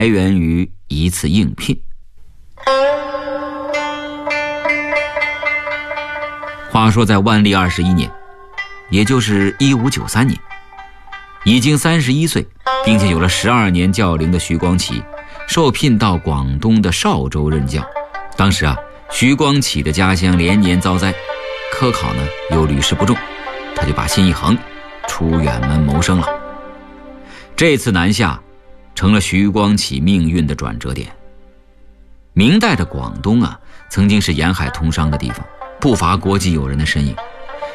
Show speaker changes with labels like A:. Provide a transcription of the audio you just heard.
A: 源于一次应聘。话说在万历21年，也就是1593年，已经31岁并且有了12年教龄的徐光启受聘到广东的邵州任教。当时徐光启的家乡连年遭灾，科考呢又屡试不中，他就把心一横，出远门谋生了。这次南下成了徐光启命运的转折点。明代的广东曾经是沿海通商的地方，不乏国际友人的身影。